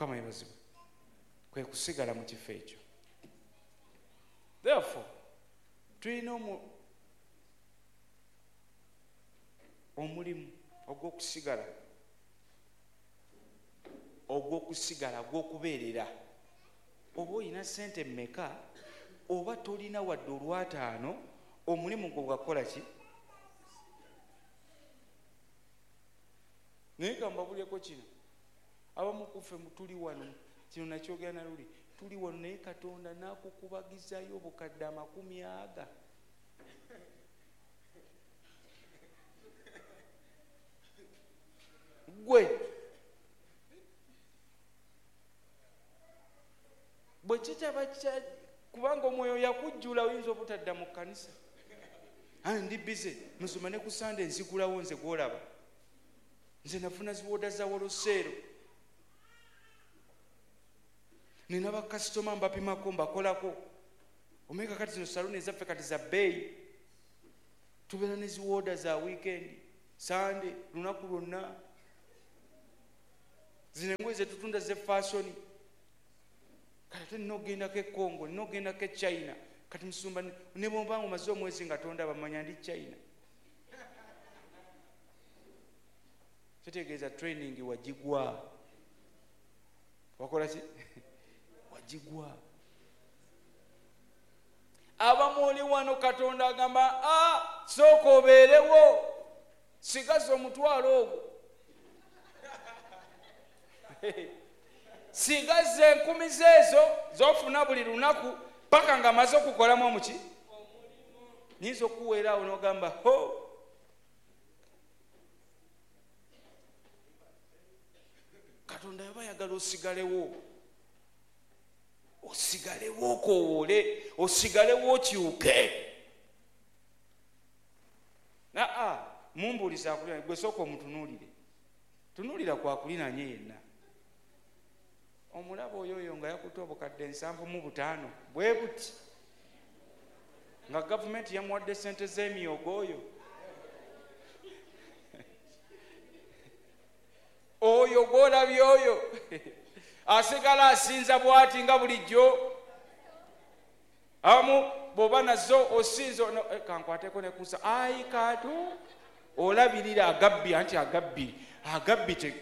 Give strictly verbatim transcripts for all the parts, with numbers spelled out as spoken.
Mukama yebazibwe. Kwe kusigala mu kifo ekyo. Therefore tulina omulimu ogw'okusigala ogw'okusigala gw'okubeerera. Oba olina ssente mmeka oba tolina wadde olwataano, omulimu gwo gwakola ki? Naye kambabuleko kino, abamu kuffe tuli wano, kino nakyogera na luli, tuli wano naye Katonda n'akukubagizayo obukadde amakumi aga. Gwe bwe kitaba kya kubanga omwoyo yakujjula oyinza obutadda mu kkanisa. Ndi bize musoma ne ku Sande nzigulawo nze gwolaba. Nze nafuna ziwoda za Woloseero. Nina bakasitoma mbapimako mbakolako. Omeka kati zino saluni ezaffe kati za bbeeyi. Tubeera ne ziwoda za weekend, Sande, lunaku lwonna. Zino engoye ze tutunda ze fashion. Kati nina ogendako e Congo, nina ogendako e China. Kati musumba ne bw'oba omaze omwezi nga tonda bamanya ndi China. Kitegeeza training wagigwa. Wakola ki? Wagigwa. Abamu oli wano Katonda agamba, ah, sooka obeerewo, sigaza omutwalo ogwo. Sigaza enkumi zeezo z'ofuna buli lunaku paka nga maze okukolamu omuki. Nyinza okuweera awo n'ogamba, ho, Katonda yaba yagala osigalewo. Osigalewo okowoole, osigalewo okyuke. Naa, mumbuuliza akulina, gwe sooka omutunuulire. Tunuulira kwakulinanye yenna. Omulaba oyo oyo nga yakutte obukadde nsanvu mu butaano bwe buti, nga gavumenti yamuwadde ssente z'emyogo oyo. Oyo gw'olabye oyo asigala asinza bw'ati nga bulijjo. Amu bw'oba nazo osinza kankwateko ne kusa, ayi Kato olabirira agabbi, anti agabbi agabbi te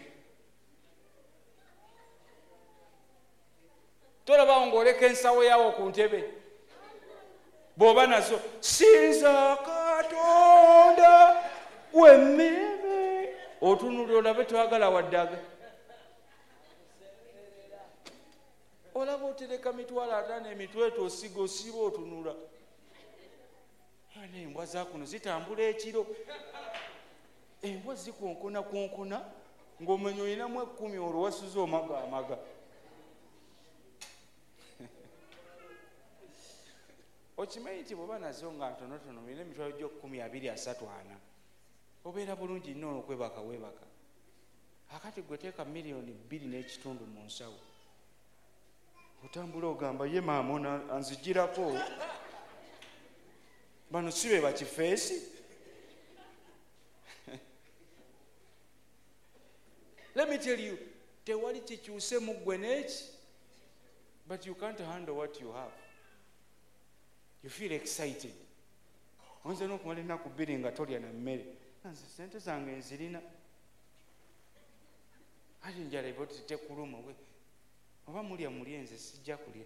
tolaba ng'oleka ensawo yawo ku ntebe. Bw'oba nazo sinza Katonda w'emmeeme, otunulira olabe twagala waddaga. Olaba otereka mitwalo ataano emitweto osiga osiba otunula. Embwa zakuno zitambula ekiro. Embwa zikonkona konkona ng'omenya olinamu ekkumi olwo wasuza omaga amaga. Okimanyi nti bw'oba nazo nga ntonotono olina emitwalo gyo kkumi abiri asatu ana, obeera bulungi nnyo okwebaka weebaka. Akati gwe teeka miliyoni bbiri n'ekitundu mu nsawo, otambula ogamba ye maama anzigirako. Bano si be bakifeesi. Let me tell you, tewali kikyuse mu ggwe n'eki, but you can't handle what you have. You feel excited. Oyinza n'okumala ennaku bbiri nga tolya na mmere. Nze ssente zange nzirina. Ate njala eba oti tekuluma we. Oba mulya mulye, nze sijja kulya.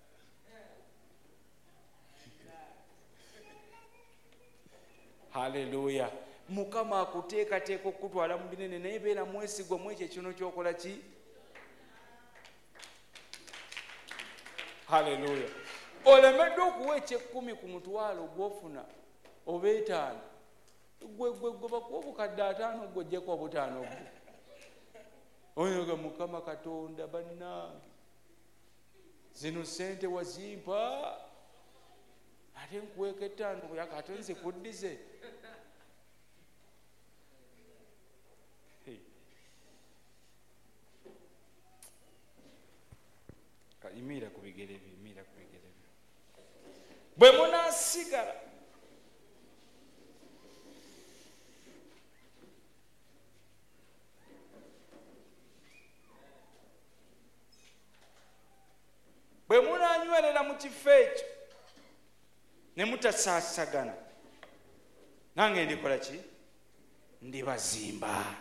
Haleluya. Mukama akuteekateeka okutwala mu binene, naye beera mwesigwa mu ekyo kino ky'okola ki? Haleluya. Olemedde okuwa eky'ekkumi ku mutwalo gw'ofuna oba etaano, gwe gwe gwe bakuwa obukadde ataano gwe ojjeko obutaano bwo. Oyoga Mukama Katonda bannange, zino ssente wazimpa ate nkuweeka ettaano yaka ate nzikuddize. Yimiira ku bigere bye, yimiira ku bigere bye. Bwe munaasigala mu kifo ekyo ne mutasaasagana, nange ndikola ki? Ndibazimba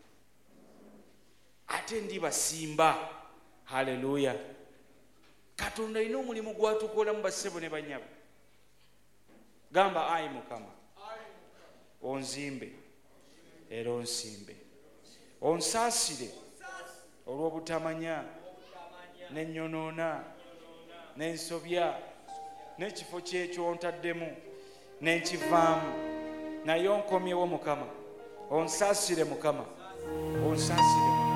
ate ndibasimba. Haleluya! Katonda alina omulimu gwatukola mu bassebo ne banyabo. Gamba ayi Mukama, onzimbe era onsimbe, onsaasire olw'obutamanya n'ennyonoona n'ensobya n'ekifo kyekyo ontaddemu n'enkivaamu, naye onkomyewo Mukama, onsaasire Mukama, onsaasire Mukama.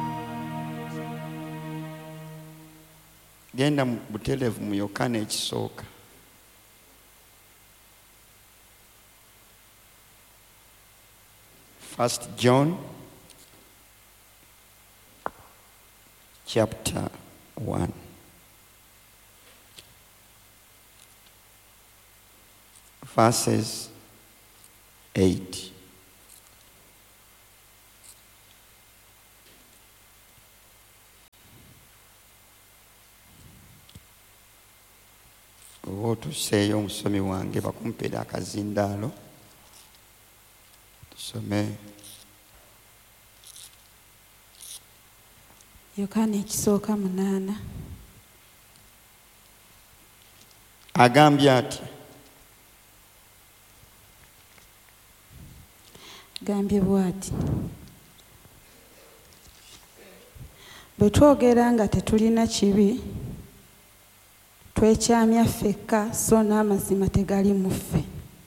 Genda mu butereevu mu Yokaana ekisooka First John chapter one. Verses eight. Oba otuseeyo omusomi wange bakumpeera akazindaalo tusome Yokaana ekisooka munaana. agambye ati, gambye bw'ati, bwe twogera nga tetulina kibi twekyamya ffekka so n'amazima tegali mu ffe.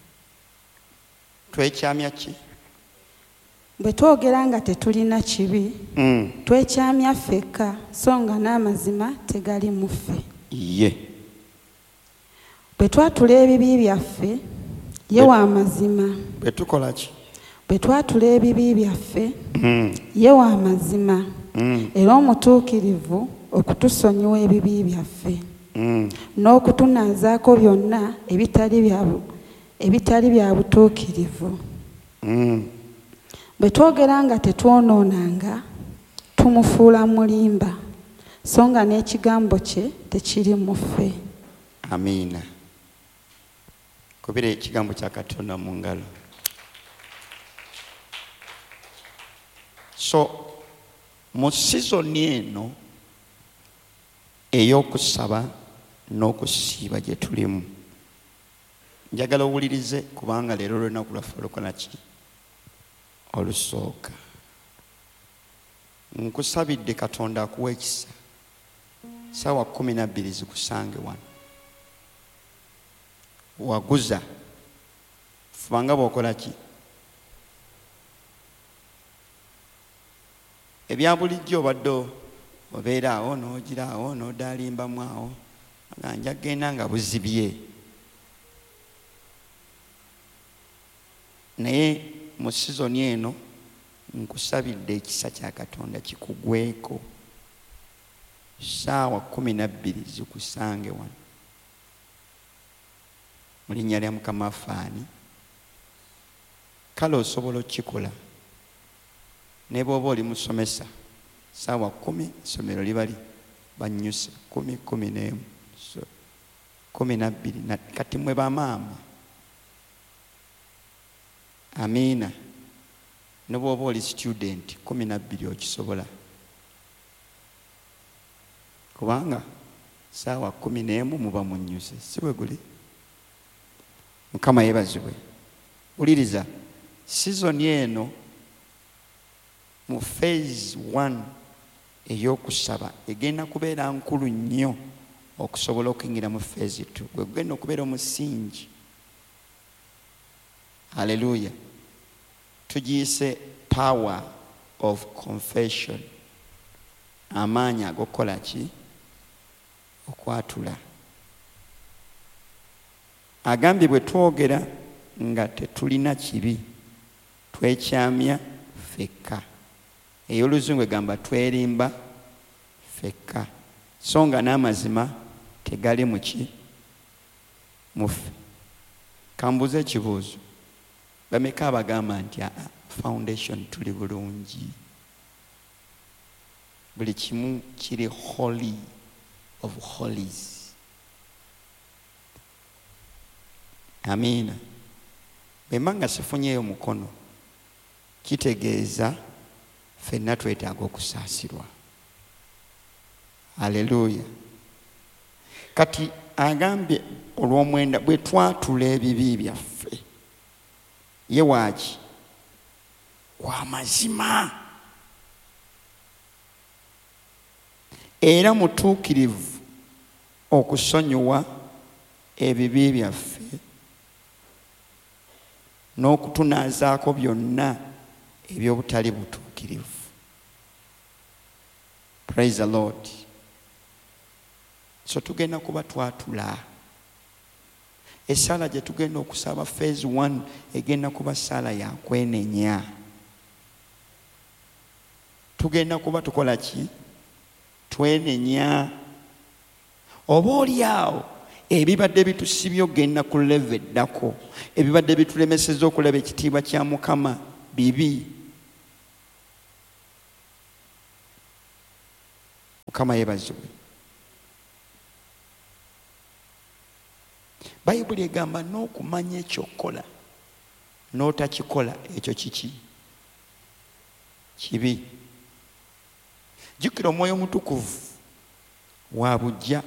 twekyamya ki? Bwe twogera nga tetulina kibi Mm. twekyamya ffekka so nga n'amazima tegali mu ffe. Ye. Bwe twatula ebibi byaffe ye wa mazima. Bwe tukola ki? Bwe twatula ebibi byaffe Mm. ye wa mazima Mm. era omutuukirivu okutusonyiwa ebibi byaffe Mm. n'okutunaazaako byonna ebitali bya ebitali bya butuukirivu. Mm. Bwe twogera nga tetwonoonanga tumufuula mulimba so nga n'ekigambo kye tekiri mu ffe. Amiina. Kubira ekigambo kya Katonda mu ngalo. So mu sizoni eno ey'okusaba n'okusiiba gye tulimu, njagala owulirize kubanga leero olunaku lwaffe olukola ki? Olusooka. Nkusabidde Katonda akuwa ekisa ssaawa kumi na bbiri zikusange wano. Waguza fubanga bw'okola ki? Ebya bulijjo obadde obeera awo n'ogira awo n'odaalimbamu awo nga nja genda nga buzibye. Naye mu sizoni eno nkusabidde ekisa kya Katonda kikugweko ssaawa kumi na bbiri zikusange wano. Mu linnya lya Mukama afaani, kale osobola okukikola. Ne bw'oba oli musomesa ssaawa kumi essomero liba bannyuse kumi kumi n'emu so kumi na bbiri kati mwe bamaama. Amiina. Ne bw'oba oli student kumi na bbiri okisobola kubanga ssaawa kumi n'emu muba munnyuse, si bwe guli? Mukama yeebazibwe. Wuliriza, sizoni eno mu phase one ey'okusaba egenda kubeera nkulu nnyo okusobola okuyingira mu phase two. Gwe gugenda okubeera omusingi. Haleluya. Tugiyise power of confession. Amaanyi ag'okukola ki? Okwatula. Agambye bwe twogera nga tetulina kibi twekyamya ffekka. Ey'Oluzungu egamba twerimba ffekka so nga n'amazima tegali mu ki? Mu ffe. Kambuze ekibuuzo. Bameka abagamba nti aa foundation tuli bulungi, buli kimu kiri holy of holies. amiina. Bwe mba nga sifunyeeyo mukono kitegeeza ffenna twetaaga okusaasirwa. Haleluya. Kati agambye olw'omwenda bwe twatula ebibi byaffe ye waaki wa mazima era mutuukirivu okusonyiwa ebibi byaffe n'okutunaazaako byonna eby'obutali butuukirivu. Praise the Lord. So tugenda kuba twatula. Essala gye tugenda okusaba phase one egenda kuba ssala ya kwenenya. Tugenda kuba tukola ki? Twenenya. Oba oli awo ebibadde bitusibye ogenda ku level eddako, ebibadde bitulemesezza okulaba ekitiibwa kya Mukama bibi. Mukama yeebazibwe. Bayibuli egamba n'okumanya ekyokola n'otakikola ekyo kiki? Kibi. Jjukira Omwoyo Mutukuvu wa buggya.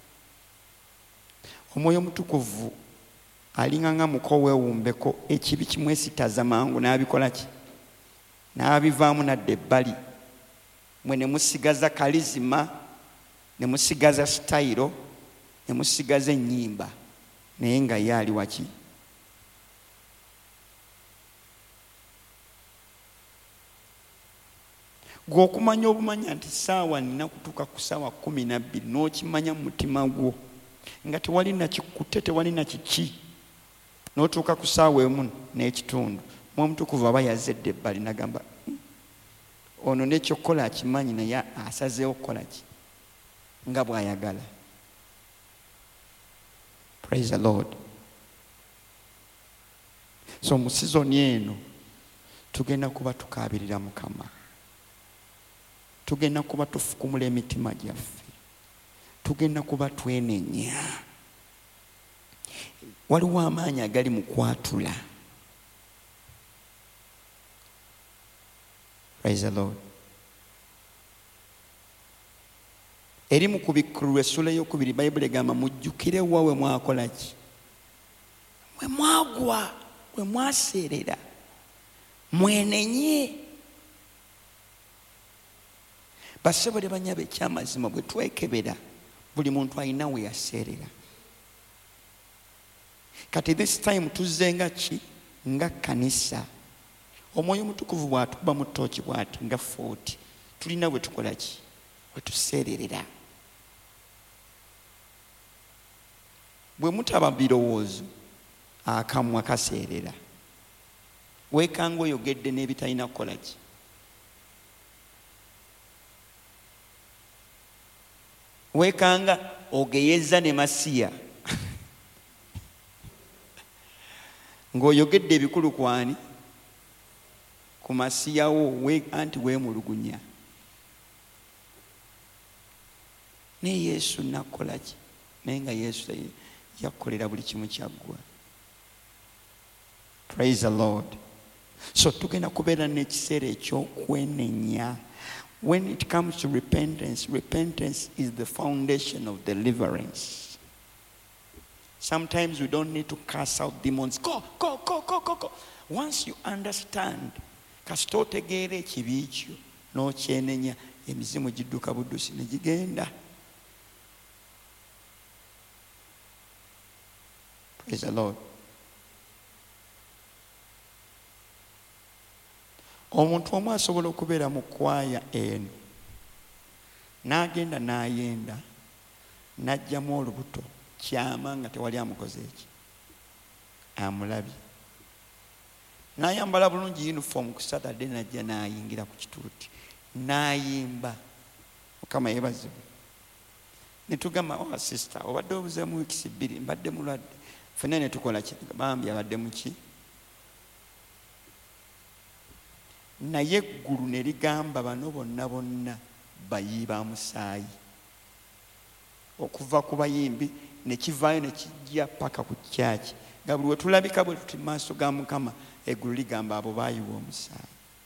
Omwoyo Mutukuvu alinga nga muko weewumbeko, ekibi kimwesitaza mangu n'abikola ki? N'abivaamu nadda ebbali. Mwe ne musigaza kalizima, ne musigaza sitayiro, ne musigaza ennyimba, naye nga ye ali waki? Gwe okumanya obumanya nti saawa nina kutuuka ku saawa kumi na bbiri n'okimanya mu mutima gwo nga tewali na kikutte, tewali na kiki, n'otuuka ku saawa emu n'ekitundu, Mwoyo Mutukuvu aba yazedde ebbali n'agamba ono n'ekyokukola akimanyi naye asazeewo okukola ki? Nga bw'ayagala. Praise the Lord. So mu sizoni eno tugenda kuba tukaabirira Mukama, tugenda kuba tufukumula emitima gyaffe, tugenda kuba twenenya. Waliwo amaanyi agali mu kwatula. Praise the Lord. Eri mu Kubikkulu essula ey'okubiri Bayibuli egamba mujjukire wa we mwakola ki? Mwe mwagwa, mwe mwaseerera, mwenenye. Bassebo ne bannyabo ekyamazima bwe twekebera buli muntu alina we yaseerera. Kati this time tuzze nga ki? Nga kkanisa. Omwoyo Mutukuvu bw'atuba mu ttooki bw'ati nga forty, tulina bwe tukola ki? Bwe tuseererera. Bwe mutaba birowoozo akamwa kaseerera, weekanga oyogedde n'ebitalina kukola ki? Weekanga ogeyeza ne masiya ng'oyogedde ebikulu kwani? Ku masiyawo, we anti weemulugunya. Naye Yesu nakola ki? Naye nga Yesu yakolera buli kimu kyaggwa. Praise the Lord. So tugenda kubeera n'ekiseera eky'okwenenya. When it comes to repentance, repentance is the foundation of deliverance. Sometimes we don't need to cast out demons. Go, go, go, go, go, go. Once you understand, kasita otegeera ekibi kyo n'okyenenya, emizimu gidduka buddusi ne gigenda. Praise the Lord. Omuntu omu asobola okubeera mu kwaya eno n'agenda n'ayenda n'ajjamu olubuto kyama nga tewali amukoze eki, amulabye. N'ayambala bulungi uniform ku Saturday n'ajja n'ayingira ku kituuti n'ayimba. Mukama yeebazibwe. Ne tugamba, oh sister, obadde obuzeemu wiikisi bbiri, mbadde mulwadde. Ffenna ne tukola ki? Bambi abadde mu ki? Naye eggulu ne ligamba bano bonna bonna bayiba musaayi. Okuva ku bayimbi ne kivaayo ne kijja paka ku kyaki nga buli we tulabika bwe tuti mu maaso ga Mukama eggulu ligamba abo baayiwa omusaayi.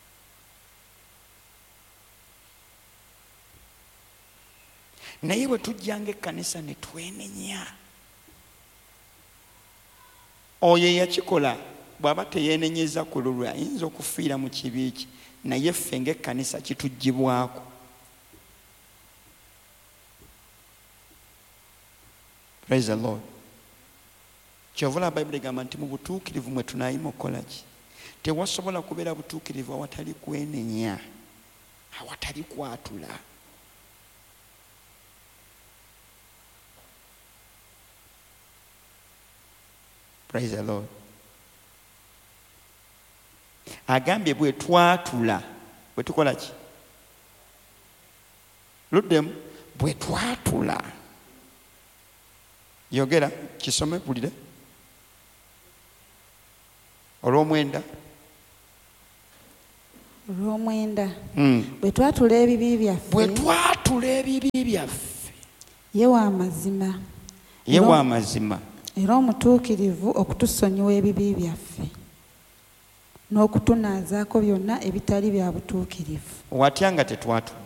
Naye bwe tujjanga ekkanisa ne twenenya, oyo eyakikola bw'aba teyeenenyeza ku lulwe ayinza okufiira mu kibi kye, naye ffe ng'ekkanisa kituggyibwako. Praise the Lord. Kyovula Bayibuli egamba nti mu butuukirivu mwe tunaayima okukola ki? Tewasobola kubeera butuukirivu awatali kwenenya, awatali kwatula. Praise the Lord. Agambye bwe twatula, bwe tukola ki? Luddemu, bwe twatula. Yogera kisome bulire. Olw'omwenda. Olw'omwenda. Mm. Bwe twatula ebibi byaffe. Bwe twatula ebibi byaffe. Ye wa mazima. Ye wa mazima. Era omutuukirivu okutusonyiwa ebibi byaffe n'okutunaazaako byonna ebitali bya butuukirivu. Watya nga tetwatula.